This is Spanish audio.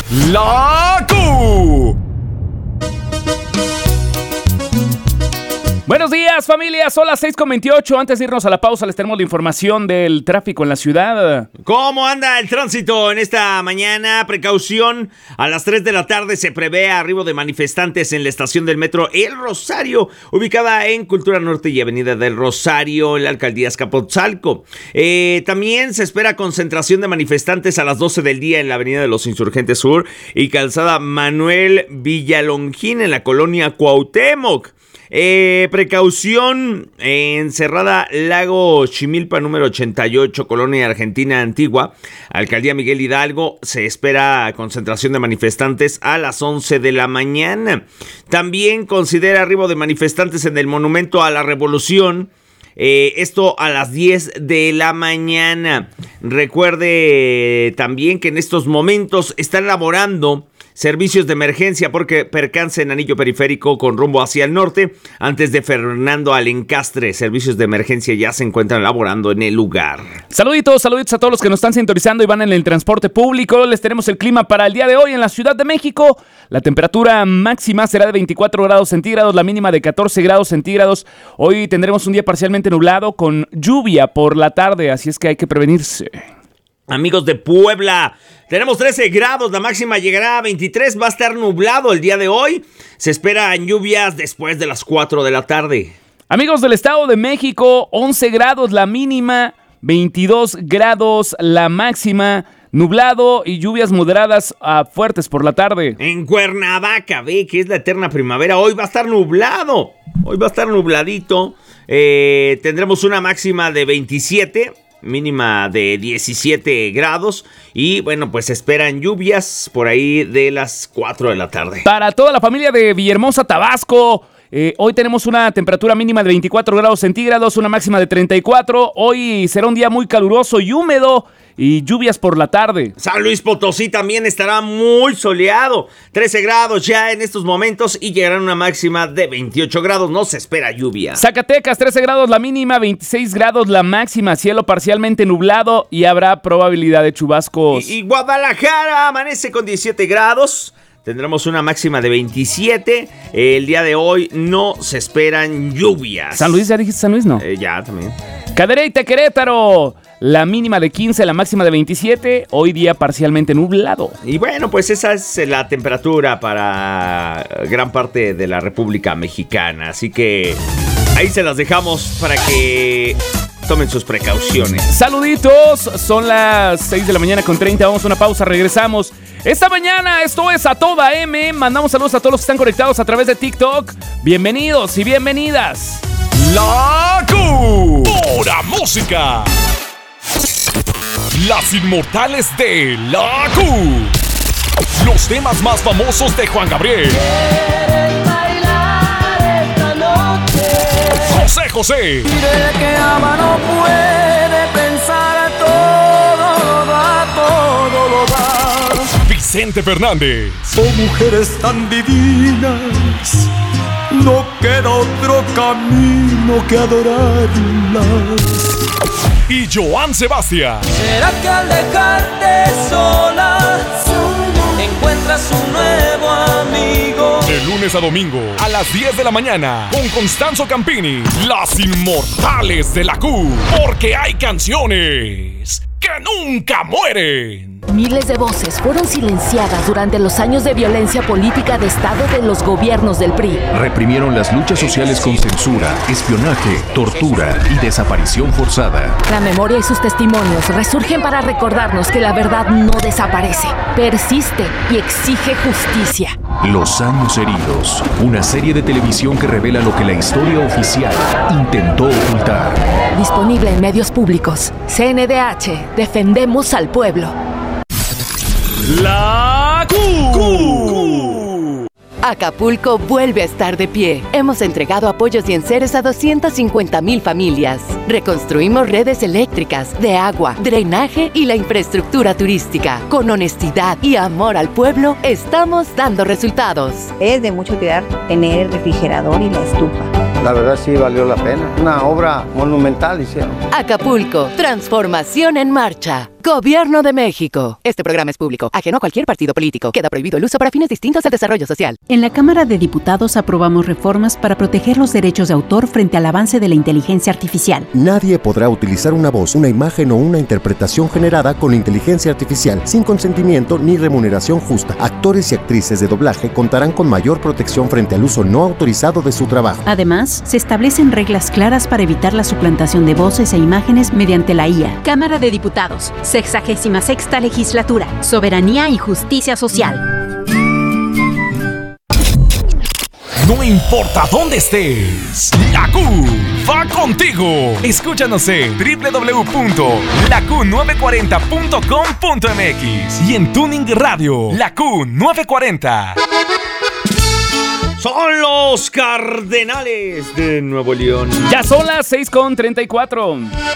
La Q. Buenos días, familia. Son las 6:28. Antes de irnos a la pausa, les tenemos la información del tráfico en la ciudad. ¿Cómo anda el tránsito en esta mañana? Precaución. A las 3 de la tarde se prevé arribo de manifestantes en la estación del metro El Rosario, ubicada en Cultura Norte y Avenida del Rosario, en la alcaldía Azcapotzalco. También se espera concentración de manifestantes a las 12 del día en la Avenida de los Insurgentes Sur y calzada Manuel Villalongín en la colonia Cuauhtémoc. Precaución en Cerrada Lago Chimilpa número 88, Colonia Argentina Antigua, Alcaldía Miguel Hidalgo. Se espera concentración de manifestantes a las 11 de la mañana. También considera arribo de manifestantes en el Monumento a la Revolución. Esto a las 10 de la mañana. Recuerde también que en estos momentos están laborando servicios de emergencia porque percance en anillo periférico con rumbo hacia el norte antes de Fernando Alencastre. Servicios de emergencia ya se encuentran laborando en el lugar. Saluditos a todos los que nos están sintonizando y van en el transporte público. Les tenemos el clima para el día de hoy en la Ciudad de México. La temperatura máxima será de 24 grados centígrados, la mínima de 14 grados centígrados. Hoy tendremos un día parcialmente nublado con lluvia por la tarde, así es que hay que prevenirse. Amigos de Puebla, tenemos 13 grados, la máxima llegará a 23, va a estar nublado el día de hoy. Se esperan lluvias después de las 4 de la tarde. Amigos del Estado de México, 11 grados la mínima, 22 grados la máxima, nublado y lluvias moderadas a fuertes por la tarde. En Cuernavaca, ve que es la eterna primavera, hoy va a estar nublado, hoy va a estar nubladito. Tendremos una máxima de 27, mínima de 17 grados y bueno, pues esperan lluvias por ahí de las 4 de la tarde. Para toda la familia de Villahermosa, Tabasco, hoy tenemos una temperatura mínima de 24 grados centígrados, una máxima de 34. Hoy será un día muy caluroso y húmedo y lluvias por la tarde. San Luis Potosí también estará muy soleado, 13 grados ya en estos momentos y llegará una máxima de 28 grados, no se espera lluvia. Zacatecas, 13 grados la mínima, 26 grados la máxima, cielo parcialmente nublado y habrá probabilidad de chubascos. Y Guadalajara amanece con 17 grados. Tendremos una máxima de 27. El día de hoy no se esperan lluvias. ¿San Luis? ¿Ya dijiste San Luis? No. Ya, también. Cadereyta, Querétaro. La mínima de 15, la máxima de 27. Hoy día parcialmente nublado. Y bueno, pues esa es la temperatura para gran parte de la República Mexicana. Así que ahí se las dejamos para que tomen sus precauciones. Saluditos. Son las 6 de la mañana con 30. Vamos a una pausa, regresamos. Esta mañana esto es A Toda M. Mandamos saludos a todos los que están conectados a través de TikTok. Bienvenidos y bienvenidas. La Q. Pura música. Las inmortales de La Q. Los temas más famosos de Juan Gabriel. José José. Mire que ama no puede pensar, todo lo da. Vicente Fernández. Son mujeres tan divinas, no queda otro camino que adorarlas. Y Joan Sebastián. ¿Será que al dejarte sola encuentras un nuevo amigo? De lunes a domingo a las 10 de la mañana con Constanzo Campini. Las inmortales de la Q. Porque hay canciones que nunca mueren. Miles de voces fueron silenciadas durante los años de violencia política de Estado de los gobiernos del PRI. Reprimieron las luchas sociales con censura, espionaje, tortura y desaparición forzada. La memoria y sus testimonios resurgen para recordarnos que la verdad no desaparece, persiste y exige justicia. Los años heridos, una serie de televisión que revela lo que la historia oficial intentó ocultar. Disponible en medios públicos. CNDH, defendemos al pueblo. La Q. Acapulco vuelve a estar de pie. Hemos entregado apoyos y enseres a 250,000 familias. Reconstruimos redes eléctricas, de agua, drenaje y la infraestructura turística. Con honestidad y amor al pueblo, estamos dando resultados. Es de mucho cuidar tener el refrigerador y la estufa. La verdad sí valió la pena. Una obra monumental hicieron. Acapulco, transformación en marcha. Gobierno de México. Este programa es público, ajeno a cualquier partido político. Queda prohibido el uso para fines distintos al desarrollo social. En la Cámara de Diputados aprobamos reformas para proteger los derechos de autor frente al avance de la inteligencia artificial. Nadie podrá utilizar una voz, una imagen o una interpretación generada con inteligencia artificial sin consentimiento ni remuneración justa. Actores y actrices de doblaje contarán con mayor protección frente al uso no autorizado de su trabajo. Además, se establecen reglas claras para evitar la suplantación de voces e imágenes mediante la IA. Cámara de Diputados, 66ª Legislatura, Soberanía y Justicia Social. No importa dónde estés, la Q va contigo. Escúchanos en www.laQ940.com.mx y en Tuning Radio, la Q940. Son los Cardenales de Nuevo León. Ya son las 6:34.